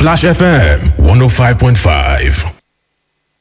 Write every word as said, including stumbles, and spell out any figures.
Splash F M one oh five point five.